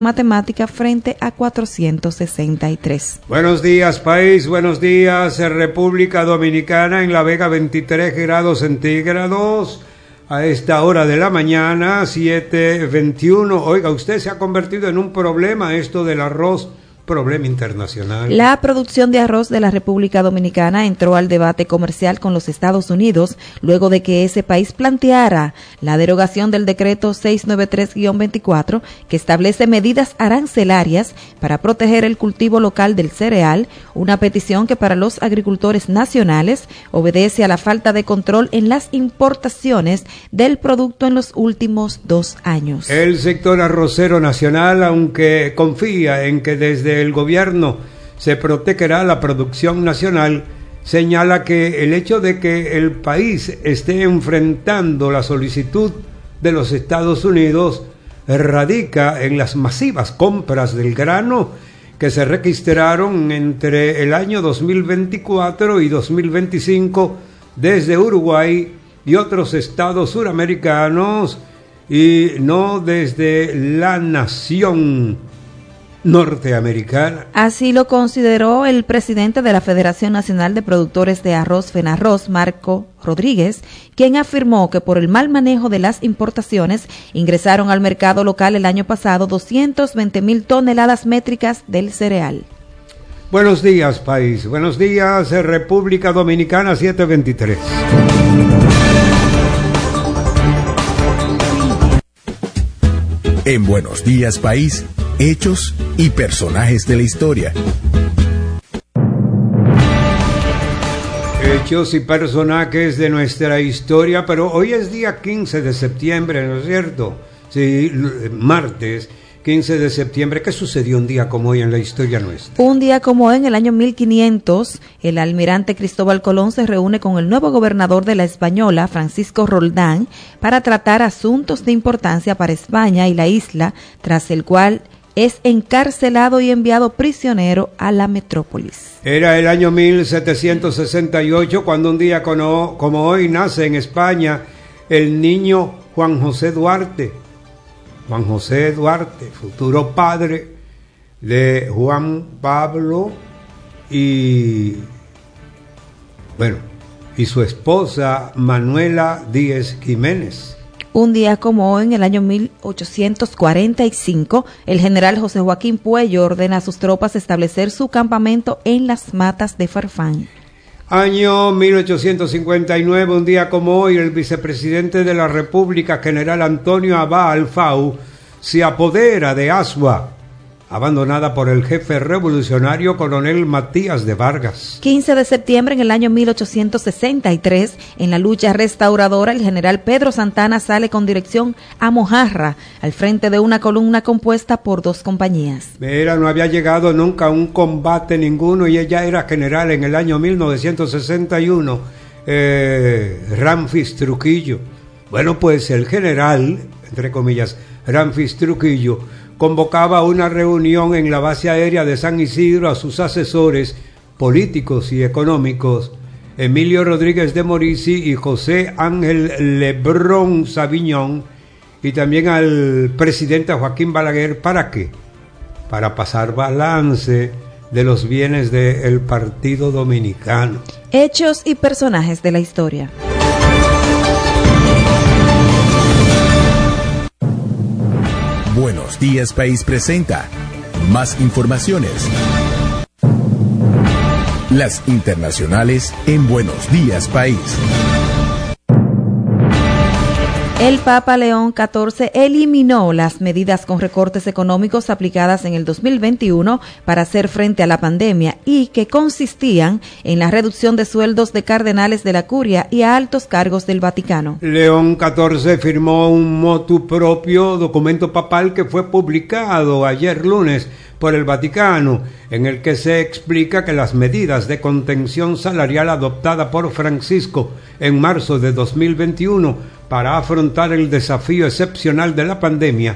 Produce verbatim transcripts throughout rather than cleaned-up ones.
matemática frente a cuatrocientos sesenta y tres. Buenos días, país. Buenos días, República Dominicana. En La Vega, veintitrés grados centígrados. A esta hora de la mañana, siete veintiuno. Oiga, usted se ha convertido en un problema esto del arroz. Problema internacional. La producción de arroz de la República Dominicana entró al debate comercial con los Estados Unidos luego de que ese país planteara la derogación del decreto seiscientos noventa y tres guión veinticuatro que establece medidas arancelarias para proteger el cultivo local del cereal, una petición que para los agricultores nacionales obedece a la falta de control en las importaciones del producto en los últimos dos años. El sector arrocero nacional, aunque confía en que desde el gobierno se protegerá la producción nacional, señala que el hecho de que el país esté enfrentando la solicitud de los Estados Unidos radica en las masivas compras del grano que se registraron entre el año dos mil veinticuatro y dos mil veinticinco desde Uruguay y otros estados suramericanos y no desde la nación norteamericana. Así lo consideró el presidente de la Federación Nacional de Productores de Arroz, FENARROZ, Marco Rodríguez, quien afirmó que por el mal manejo de las importaciones ingresaron al mercado local el año pasado doscientas veinte mil toneladas métricas del cereal. Buenos días, país. Buenos días, República Dominicana, siete veintitrés. En Buenos Días, país, hechos y personajes de la historia. Hechos y personajes de nuestra historia, pero hoy es día quince de septiembre, ¿no es cierto? Sí, martes, quince de septiembre. ¿Qué sucedió un día como hoy en la historia nuestra? Un día como hoy, en el año mil quinientos, el almirante Cristóbal Colón se reúne con el nuevo gobernador de la Española, Francisco Roldán, para tratar asuntos de importancia para España y la isla, tras el cual es encarcelado y enviado prisionero a la metrópolis. Era el año mil setecientos sesenta y ocho cuando un día como, como hoy nace en España el niño Juan José Duarte. Juan José Duarte, futuro padre de Juan Pablo y, bueno, y su esposa Manuela Díez Jiménez. Un día como hoy, en el año mil ochocientos cuarenta y cinco, el general José Joaquín Puello ordena a sus tropas establecer su campamento en las matas de Farfán. Año mil ochocientos cincuenta y nueve, un día como hoy, el vicepresidente de la República, general Antonio Abá Alfau, se apodera de Asua, abandonada por el jefe revolucionario coronel Matías de Vargas. quince de septiembre, en el año mil ochocientos sesenta y tres, en la lucha restauradora, el general Pedro Santana sale con dirección a Mojarra, al frente de una columna compuesta por dos compañías. Mira, no había llegado nunca a un combate ninguno y ella era general en el año mil novecientos sesenta y uno, eh, Ramfis Trujillo. Bueno, pues el general, entre comillas, Ramfis Trujillo, convocaba una reunión en la base aérea de San Isidro a sus asesores políticos y económicos, Emilio Rodríguez de Morici y José Ángel Lebrón Sabiñón, y también al presidente Joaquín Balaguer. ¿Para qué? Para pasar balance de los bienes del Partido Dominicano. Hechos y personajes de la historia. Buenos Días, país presenta más informaciones. Las internacionales en Buenos Días, país. El Papa León catorce eliminó las medidas con recortes económicos aplicadas en el dos mil veintiuno para hacer frente a la pandemia y que consistían en la reducción de sueldos de cardenales de la Curia y a altos cargos del Vaticano. León catorce firmó un motu propio, documento papal que fue publicado ayer lunes por el Vaticano, en el que se explica que las medidas de contención salarial adoptadas por Francisco en marzo de dos mil veintiuno para afrontar el desafío excepcional de la pandemia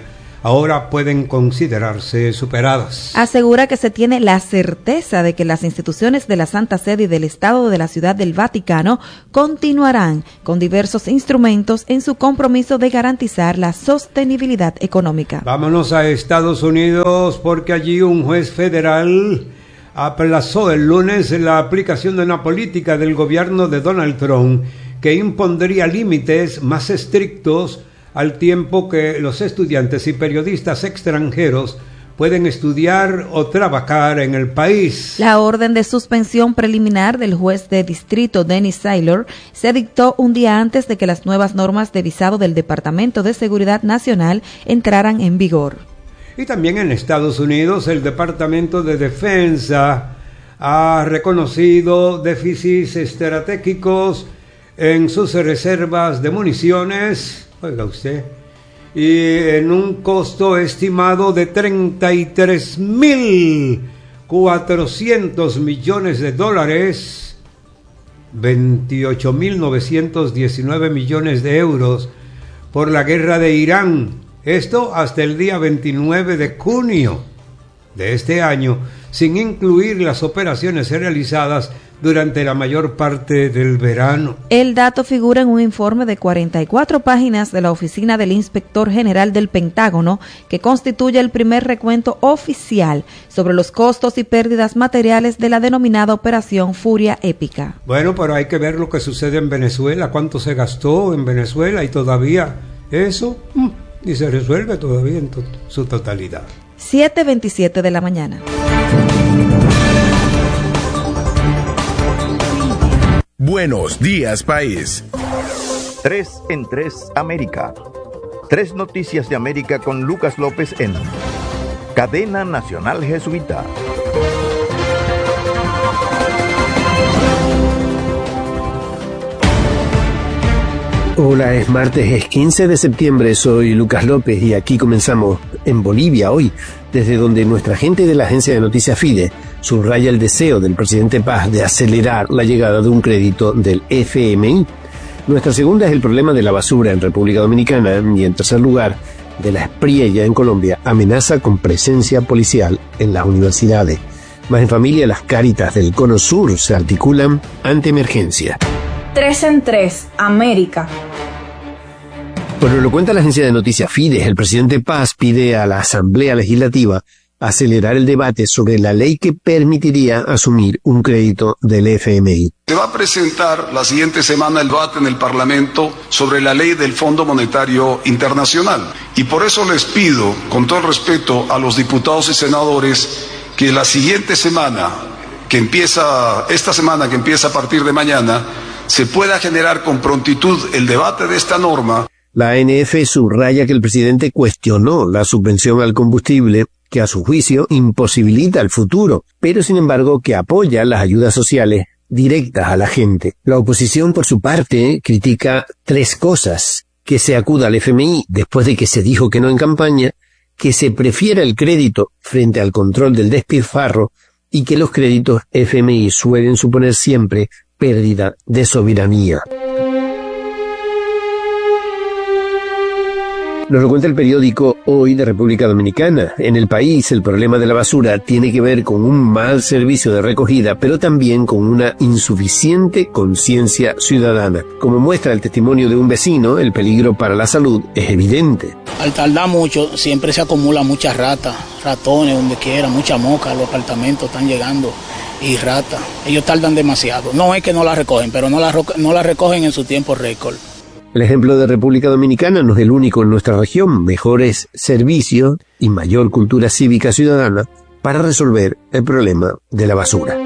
ahora pueden considerarse superadas. Asegura que se tiene la certeza de que las instituciones de la Santa Sede y del Estado de la Ciudad del Vaticano continuarán con diversos instrumentos en su compromiso de garantizar la sostenibilidad económica. Vámonos a Estados Unidos, porque allí un juez federal aplazó el lunes la aplicación de una política del gobierno de Donald Trump que impondría límites más estrictos al tiempo que los estudiantes y periodistas extranjeros pueden estudiar o trabajar en el país. La orden de suspensión preliminar del juez de distrito Dennis Saylor se dictó un día antes de que las nuevas normas de visado del Departamento de Seguridad Nacional entraran en vigor. Y también en Estados Unidos, el Departamento de Defensa ha reconocido déficits estratégicos en sus reservas de municiones, oiga usted, y en un costo estimado de treinta y tres mil cuatrocientos millones de dólares, veintiocho mil novecientos diecinueve millones de euros por la guerra de Irán. Esto hasta el día veintinueve de junio de este año, sin incluir las operaciones realizadas durante la mayor parte del verano. El dato figura en un informe de cuarenta y cuatro páginas de la Oficina del Inspector General del Pentágono, que constituye el primer recuento oficial sobre los costos y pérdidas materiales de la denominada Operación Furia Épica. Bueno, pero hay que ver lo que sucede en Venezuela, cuánto se gastó en Venezuela y todavía eso mmm, y se resuelve todavía en to- su totalidad. siete veintisiete de la mañana. Buenos días, país. Tres en tres América. Tres noticias de América con Lucas López en Cadena Nacional Jesuita. Hola, es martes, es quince de septiembre, soy Lucas López y aquí comenzamos en Bolivia hoy, desde donde nuestra gente de la agencia de noticias Fide subraya el deseo del presidente Paz de acelerar la llegada de un crédito del F M I. Nuestra segunda es el problema de la basura en República Dominicana y en tercer lugar, de la Espriella en Colombia, amenaza con presencia policial en las universidades. Más en familia, las Cáritas del Cono Sur se articulan ante emergencia. Tres en tres, América. Bueno, lo cuenta la agencia de noticias Fides. El presidente Paz pide a la Asamblea Legislativa acelerar el debate sobre la ley que permitiría asumir un crédito del F M I. Se va a presentar la siguiente semana el debate en el Parlamento sobre la ley del Fondo Monetario Internacional. Y por eso les pido, con todo el respeto a los diputados y senadores, que la siguiente semana, que empieza, esta semana que empieza a partir de mañana, se pueda generar con prontitud el debate de esta norma. La A N F subraya que el presidente cuestionó la subvención al combustible, que a su juicio imposibilita el futuro, pero sin embargo que apoya las ayudas sociales directas a la gente. La oposición, por su parte, critica tres cosas: que se acuda al F M I después de que se dijo que no en campaña, que se prefiera el crédito frente al control del despilfarro y que los créditos F M I suelen suponer siempre pérdida de soberanía. Nos lo cuenta el periódico Hoy de República Dominicana. En el país, el problema de la basura tiene que ver con un mal servicio de recogida, pero también con una insuficiente conciencia ciudadana. Como muestra el testimonio de un vecino, el peligro para la salud es evidente. Al tardar mucho, siempre se acumula muchas ratas, ratones, donde quiera, mucha mosca, los apartamentos están llegando y ratas. Ellos tardan demasiado. No es que no la recogen, pero no la, no la recogen en su tiempo récord. El ejemplo de República Dominicana no es el único en nuestra región. Mejores servicios y mayor cultura cívica ciudadana para resolver el problema de la basura.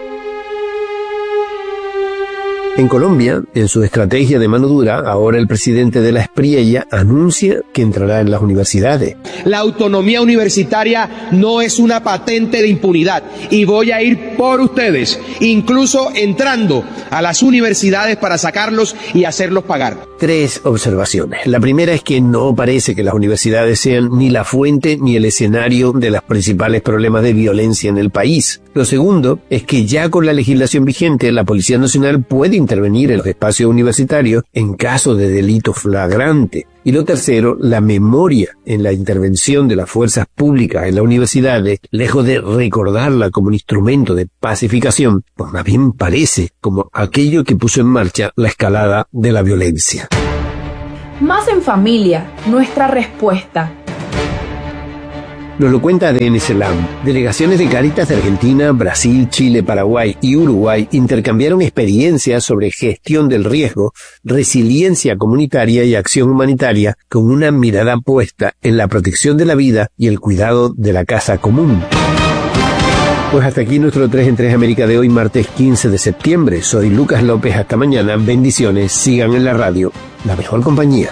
En Colombia, en su estrategia de mano dura, ahora el presidente de la Espriella anuncia que entrará en las universidades. La autonomía universitaria no es una patente de impunidad y voy a ir por ustedes, incluso entrando a las universidades para sacarlos y hacerlos pagar. Tres observaciones. La primera es que no parece que las universidades sean ni la fuente ni el escenario de los principales problemas de violencia en el país. Lo segundo es que ya con la legislación vigente, la Policía Nacional puede intervenir en los espacios universitarios en caso de delito flagrante. Y lo tercero, la memoria en la intervención de las fuerzas públicas en las universidades, lejos de recordarla como un instrumento de pacificación, pues más bien parece como aquello que puso en marcha la escalada de la violencia. Más en familia, nuestra respuesta. Nos lo cuenta A D N Selam. Delegaciones de Cáritas de Argentina, Brasil, Chile, Paraguay y Uruguay intercambiaron experiencias sobre gestión del riesgo, resiliencia comunitaria y acción humanitaria con una mirada puesta en la protección de la vida y el cuidado de la casa común. Pues hasta aquí nuestro tres en tres América de hoy, martes quince de septiembre. Soy Lucas López. Hasta mañana. Bendiciones. Sigan en la radio. La mejor compañía.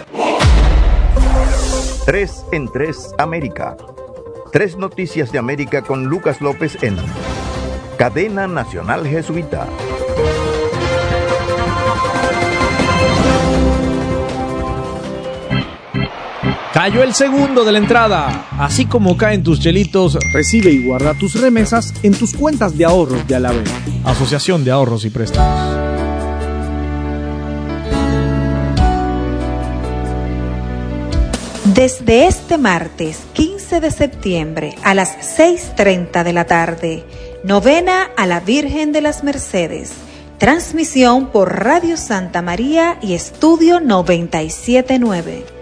tres en tres América. Tres noticias de América con Lucas López en Cadena Nacional Jesuita. Cayó el segundo de la entrada. Así como caen tus chelitos, recibe y guarda tus remesas en tus cuentas de ahorros de Alavés, Asociación de Ahorros y Préstamos. Desde este martes quince de septiembre a las seis treinta de la tarde, novena a la Virgen de las Mercedes. Transmisión por Radio Santa María y Estudio noventa y siete punto nueve.